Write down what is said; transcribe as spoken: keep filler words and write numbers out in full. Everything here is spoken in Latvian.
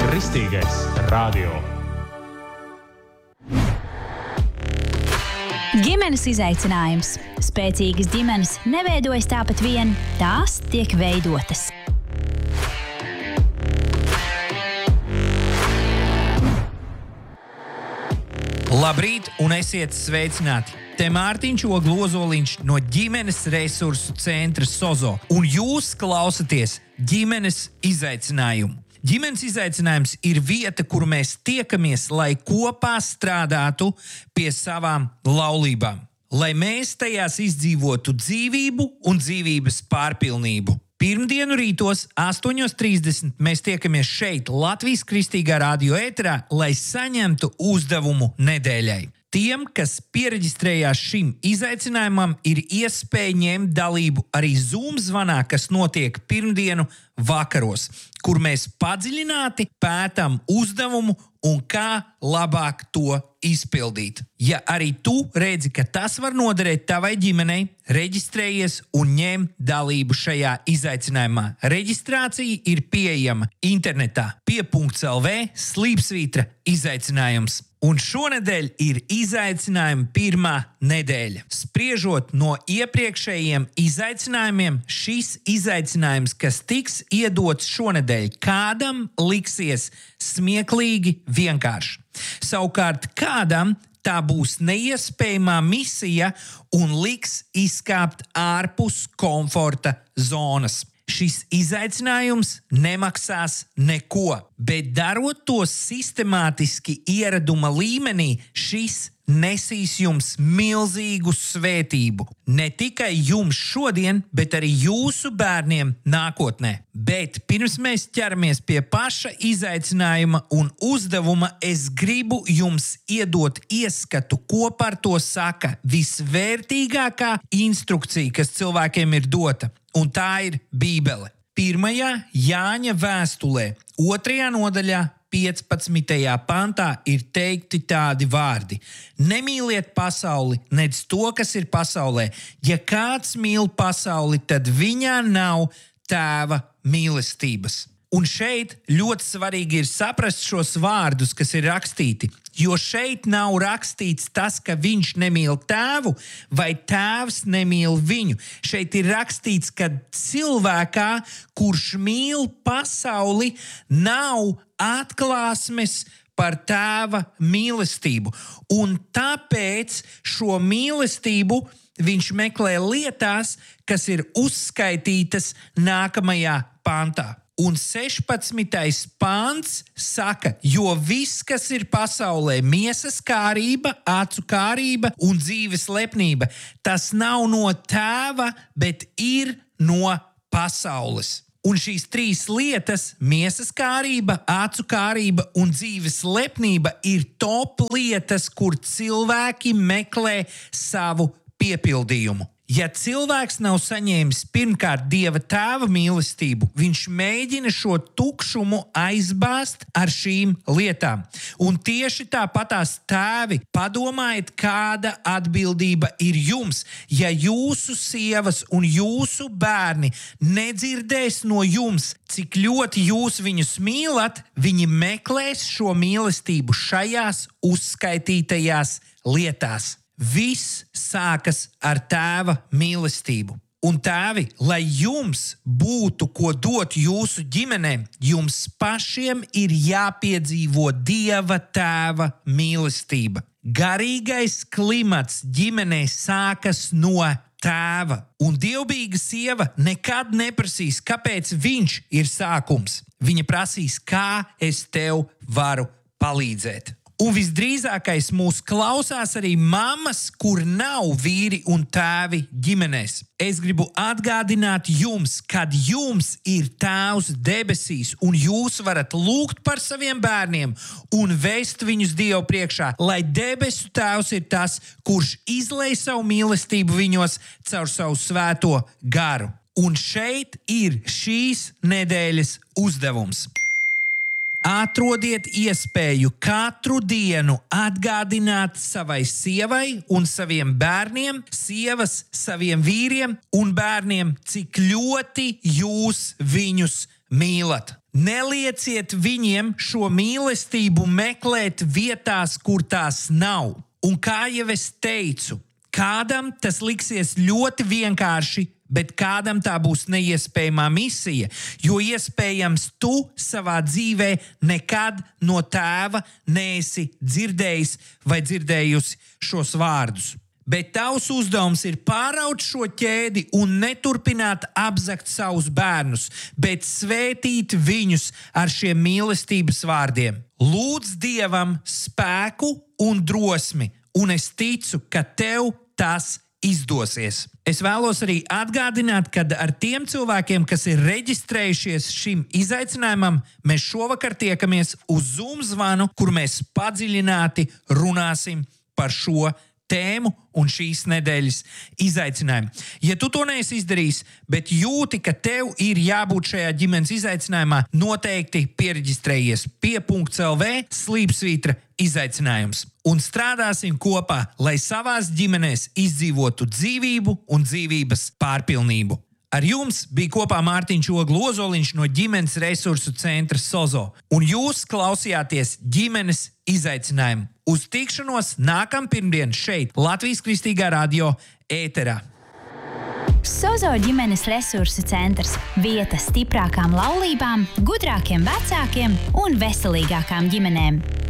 Kristīgais radio. Ģimenes izaicinājums. Spēcīgas ģimenes neveidojas tāpat vien, tās tiek veidotas. Labrīt un esiet sveicināti! Te Mārtiņš Oglozoliņš no ģimenes resursu centra Sozo, un jūs klausaties ģimenes izaicinājumu. Ģimenes izaicinājums ir vieta, kur mēs tiekamies, lai kopā strādātu pie savām laulībām, lai mēs tajās izdzīvotu dzīvību un dzīvības pārpilnību. Pirmdienu rītos astoņos trīsdesmit mēs tiekamies šeit, Latvijas Kristīgā radio ēterā, lai saņemtu uzdevumu nedēļai. Tiem, kas piereģistrējās šim izaicinājumam, ir iespēja ņemt dalību arī Zoom zvanā, kas notiek pirmdienu vakaros, kur mēs padziļināti pētām uzdevumu un kā labāk to izpildīt. Ja arī tu redzi, ka tas var noderēt tavai ģimenei, reģistrējies un ņem dalību šajā izaicinājumā. Reģistrācija ir pieejama internetā pie punkts el vē slīpsvītra izaicinājums. Un šonedēļ ir izaicinājuma pirmā nedēļa. Spriežot no iepriekšējiem izaicinājumiem, šis izaicinājums, kas tiks iedots šonedēļ, kādam liksies smieklīgi vienkārši. Savukārt kādam tā būs neiespējamā misija un liks izkāpt ārpus komforta zonas. Šis izaicinājums nemaksās neko, bet darot to sistemātiski ieraduma līmenī, šis nesīs jums milzīgu svētību. Ne tikai jums šodien, bet arī jūsu bērniem nākotnē. Bet pirms mēs ķeramies pie paša izaicinājuma un uzdevuma, es gribu jums iedot ieskatu, ko par to saka visvērtīgākā instrukcija, kas cilvēkiem ir dota. Un tā ir Bībele. Pirmajā Jāņa vēstulē, otrajā nodaļā, piecpadsmitajā pantā ir teikti tādi vārdi: Nemīliet pasauli, nedz to, kas ir pasaulē. Ja kāds mīl pasauli, tad viņā nav tēva mīlestības. Un šeit ļoti svarīgi ir saprast šos vārdus, kas ir rakstīti, jo šeit nav rakstīts tas, ka viņš nemīl tēvu vai tēvs nemīl viņu. Šeit ir rakstīts, ka cilvēkā, kurš mīl pasauli, nav atklāsmes par tēva mīlestību. Un tāpēc šo mīlestību viņš meklē lietās, kas ir uzskaitītas nākamajā pantā. Un sešpadsmitais pants saka, jo viss, kas ir pasaulē, miesas kārība, acu kārība un dzīves lepnība, tas nav no tēva, bet ir no pasaules. Un šīs trīs lietas, miesas kārība, acu kārība un dzīves lepnība, ir top lietas, kur cilvēki meklē savu piepildījumu. Ja cilvēks nav saņēmis pirmkārt Dieva tēva mīlestību, viņš mēģina šo tukšumu aizbāzt ar šīm lietām. Un tieši tāpatās tēvi, padomājiet, kāda atbildība ir jums. Ja jūsu sievas un jūsu bērni nedzirdēs no jums, cik ļoti jūs viņus mīlat, viņi meklēs šo mīlestību šajās uzskaitītajās lietās. Viss sākas ar tēva mīlestību. Un tēvi, lai jums būtu ko dot jūsu ģimenēm, jums pašiem ir jāpiedzīvo Dieva tēva mīlestība. Garīgais klimats ģimenē sākas no tēva. Un dievbijīga sieva nekad neprasīs, kāpēc viņš ir sākums. Viņa prasīs, kā es tev varu palīdzēt. Un visdrīzākais mūs klausās arī mammas, kur nav vīri un tēvi ģimenēs. Es gribu atgādināt jums, kad jums ir tēvs debesīs, un jūs varat lūgt par saviem bērniem un vest viņus Dievu priekšā, lai debesu tēvs ir tas, kurš izlej savu mīlestību viņos caur savu svēto garu. Un šeit ir šīs nedēļas uzdevums. Atrodiet iespēju katru dienu atgādināt savai sievai un saviem bērniem, sievas saviem vīriem un bērniem, cik ļoti jūs viņus mīlat. Nelieciet viņiem šo mīlestību meklēt vietās, kur tās nav. Un kā jau es teicu, kādam tas liksies ļoti vienkārši, bet kādam tā būs neiespējamā misija, jo iespējams tu savā dzīvē nekad no tēva neesi dzirdējis vai dzirdējusi šos vārdus. Bet tavs uzdevums ir pāraut šo ķēdi un neturpināt apzakt savus bērnus, bet svētīt viņus ar šiem mīlestības vārdiem. Lūdz Dievam spēku un drosmi, un es ticu, ka tev tas izdosies. Es vēlos arī atgādināt, ka ar tiem cilvēkiem, kas ir reģistrējušies šim izaicinājumam, mēs šovakar tiekamies uz Zoom zvanu, kur mēs padziļināti runāsim par šo tēmu un šīs nedēļas izaicinājumu. Ja tu to neesi izdarījis, bet jūti, ka tev ir jābūt šajā ģimenes izaicinājumā, noteikti piereģistrējies pie .lv slīpsvītra izaicinājums. Un strādāsim kopā, lai savās ģimenēs izdzīvotu dzīvību un dzīvības pārpilnību. Ar jums bija kopā Mārtiņš Oglu-Ozoliņš no ģimenes resursu centra Sozo. Un jūs klausījāties ģimenes izaicinājumu. Uz tikšanos nākam pirmdien šeit, Latvijas Kristīgā radio ēterā. Sozo ģimenes resursu centrs – vieta stiprākām laulībām, gudrākiem vecākiem un veselīgākām ģimenēm.